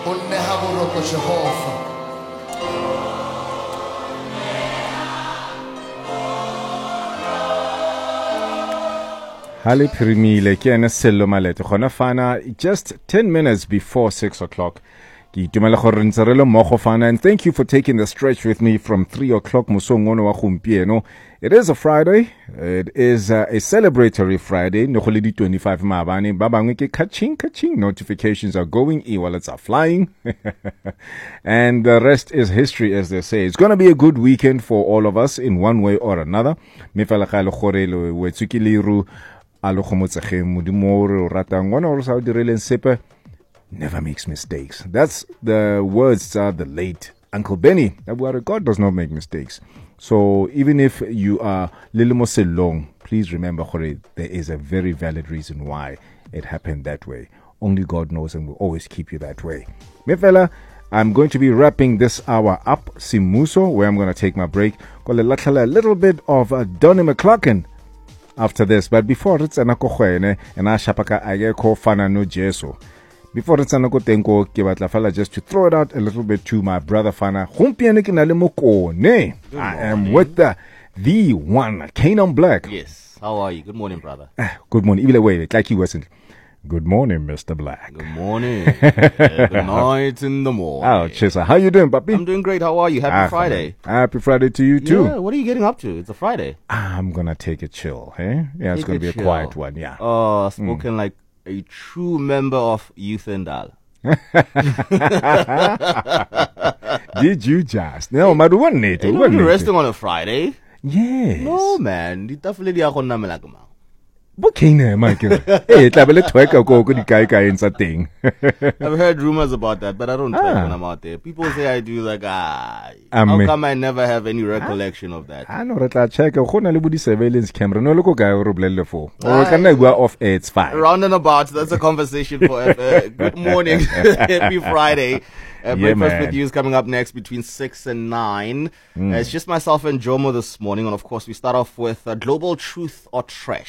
O nne ha boroko Jehova. Hale Pirimile ke ene Sello Malete gona fana just 10 minutes before 6 o'clock. Ke itumela gore ntse re le mmogo fana, and thank you for taking the stretch with me from 3 o'clock mosong ono wa gompieno. It is a Friday. It is a celebratory Friday. No go le di 25 maabane ba bangwe ke kaching notifications are going, e-wallets are flying. And the rest is history, as they say. It's going to be a good weekend for all of us in one way or another. Me fela ga le gore le wetsukiliru never makes mistakes. That's the words of the late Uncle Benny. God does not make mistakes. So even if you are Lilimo Selong, please remember there is a very valid reason why it happened that way. Only God knows and will always keep you that way. Mefela, I'm going to be wrapping this hour up, Simuso, where I'm going to take my break. A little bit of Donnie McClocken after this, but before it's anakohene and ashapaka ayeko fana no jeso. Before it's anako tenko ke batla fala just to throw it out a little bit to my brother fana. I am with the one Canaan Black. Yes. How are you? Good morning, brother. Good morning. Even wait, like you wasn't. Good morning, Mr. Black. Good morning. Good night in the morning. Oh, Chisa. How you doing, papi? I'm doing great. How are you? Happy Friday. Happy Friday to you, too. Yeah, what are you getting up to? It's a Friday. I'm going to take a chill, eh? Yeah, it's going to be a quiet one, yeah. Oh, spoken like a true member of Youth and Dal. Did you just? No, but one need to. You're resting on a Friday? Yes. No, man. Di definitely are going to Bukine, Michael. Hey, tlabele tweka go di kai kai in thing. I've heard rumors about that, but I don't twerk when I'm out there. People say I do, like, how come I never have any recollection of that? I know that I check. Go na le budi surveillance camera. No look guy or blele for. Or can I go off air? It's fine. Round and about. That's a conversation for good morning. Happy Friday. Breakfast with you is coming up next between 6 and 9. It's just myself and Jomo this morning. And of course, we start off with Global Truth or Trash.